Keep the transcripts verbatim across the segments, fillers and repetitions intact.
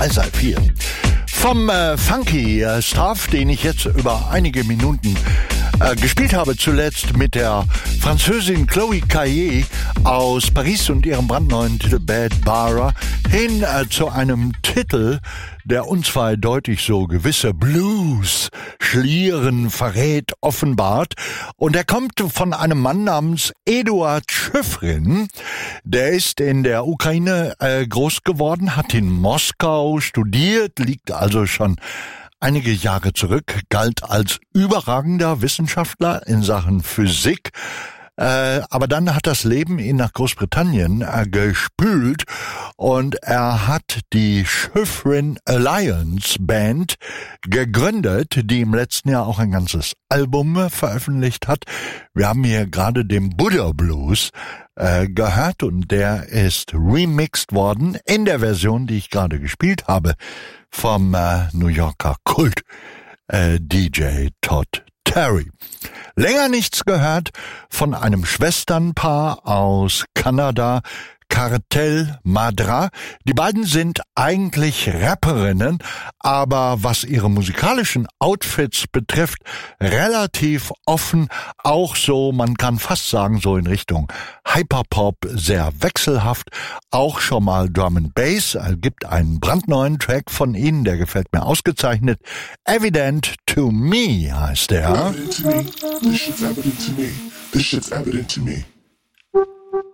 Isle vier. Vom äh, funky äh, Stuff, den ich jetzt über einige Minuten äh, gespielt habe, zuletzt mit der Französin Chloé Caillet aus Paris und ihrem brandneuen Titel Bad Bara, hin äh, zu einem Titel, der unzweideutig so gewisse Blues, Schlieren verrät, offenbart. Und er kommt von einem Mann namens Eduard Schifrin. Der ist in der Ukraine äh, groß geworden, hat in Moskau studiert, liegt also schon einige Jahre zurück, galt als überragender Wissenschaftler in Sachen Physik. Äh, aber dann hat das Leben ihn nach Großbritannien äh, gespült und er hat die Schifrin Alliance Band gegründet, die im letzten Jahr auch ein ganzes Album veröffentlicht hat. Wir haben hier gerade den Buddha Blues äh, gehört und der ist remixed worden in der Version, die ich gerade gespielt habe, vom äh, New Yorker Kult äh, D J Todd Terry. Länger nichts gehört von einem Schwesternpaar aus Kanada, Cartel Madra. Die beiden sind eigentlich Rapperinnen, aber was ihre musikalischen Outfits betrifft, relativ offen, auch so, man kann fast sagen, so in Richtung Hyperpop, sehr wechselhaft, auch schon mal Drum and Bass, es gibt einen brandneuen Track von ihnen, der gefällt mir ausgezeichnet. Evident to Me heißt der. Evident to me. This shit's evident to me. This shit's evident to me.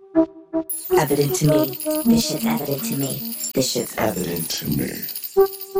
Evident to me. This shit's evident to me. This shit's Evident to me.